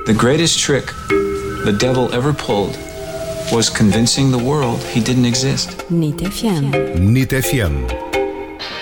The greatest trick the devil ever pulled was convincing the world he didn't exist. NIT FM. NIT FM.